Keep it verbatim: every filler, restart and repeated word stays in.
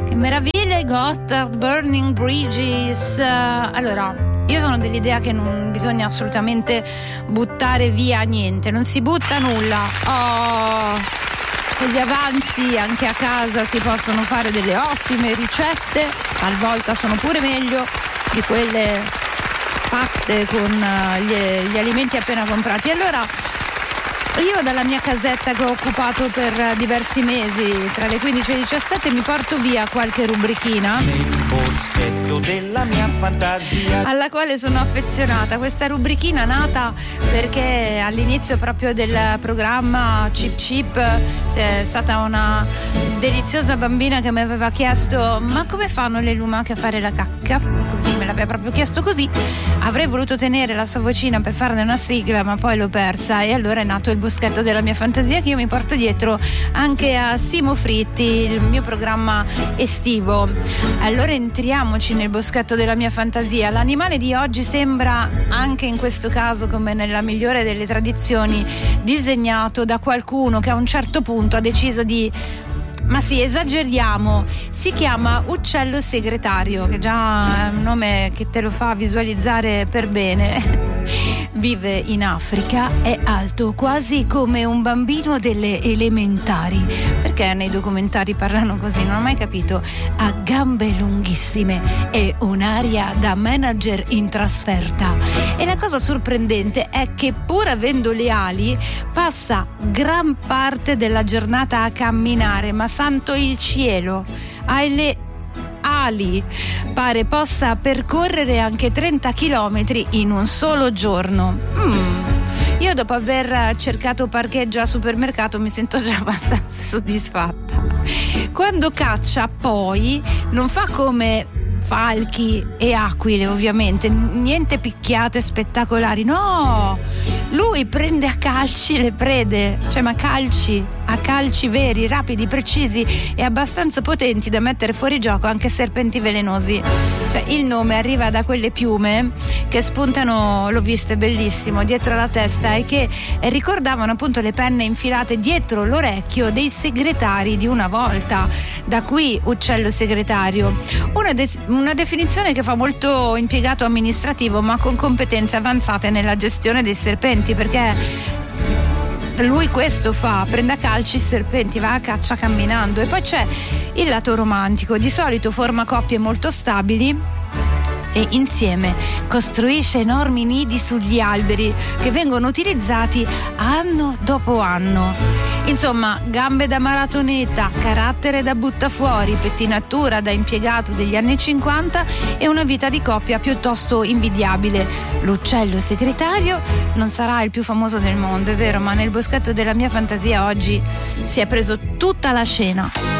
Che meraviglia, Gotthard, Burning Bridges. Allora, io sono dell'idea che non bisogna assolutamente buttare via niente, non si butta nulla. Oh, con gli avanzi anche a casa si possono fare delle ottime ricette, talvolta sono pure meglio di quelle fatte con gli, gli alimenti appena comprati. Allora, io dalla mia casetta che ho occupato per diversi mesi, tra le quindici e le diciassette, mi porto via qualche rubrichina nel boschetto della mia fantasia, alla quale sono affezionata. Questa rubrichina nata perché all'inizio proprio del programma Chip Chip c'è stata una deliziosa bambina che mi aveva chiesto: ma come fanno le lumache a fare la cacca? Così me l'aveva proprio chiesto così. Avrei voluto tenere la sua vocina per farne una sigla, ma poi l'ho persa, e allora è nato il boschetto della mia fantasia, che io mi porto dietro anche a Simo Fritti, il mio programma estivo. Allora entriamoci nel boschetto della mia fantasia. L'animale di oggi sembra, anche in questo caso come nella migliore delle tradizioni, disegnato da qualcuno che a un certo punto ha deciso di, ma sì, esageriamo, si chiama uccello segretario, che già è un nome che te lo fa visualizzare per bene. Vive in Africa, è alto quasi come un bambino delle elementari. Perché nei documentari parlano così? Non ho mai capito. Ha gambe lunghissime e un'aria da manager in trasferta. E la cosa sorprendente è che, pur avendo le ali, passa gran parte della giornata a camminare. Ma santo il cielo, hai le ali, pare possa percorrere anche trenta chilometri in un solo giorno. Mm. Io, dopo aver cercato parcheggio al supermercato, mi sento già abbastanza soddisfatta. Quando caccia, poi, non fa come falchi e aquile, ovviamente, niente picchiate spettacolari, no, lui prende a calci le prede, cioè ma calci, a calci veri, rapidi, precisi e abbastanza potenti da mettere fuori gioco anche serpenti velenosi. Cioè, il nome arriva da quelle piume che spuntano, l'ho visto, è bellissimo, dietro la testa, e che ricordavano appunto le penne infilate dietro l'orecchio dei segretari di una volta. Da qui uccello segretario, una, de- una definizione che fa molto impiegato amministrativo, ma con competenze avanzate nella gestione dei serpenti, perché lui questo fa, prende a calci i serpenti, va a caccia camminando. E poi c'è il lato romantico, di solito forma coppie molto stabili e insieme costruisce enormi nidi sugli alberi che vengono utilizzati anno dopo anno. Insomma, gambe da maratoneta, carattere da buttafuori, pettinatura da impiegato degli anni cinquanta e una vita di coppia piuttosto invidiabile. L'uccello segretario non sarà il più famoso del mondo, è vero, ma nel boschetto della mia fantasia oggi si è preso tutta la scena.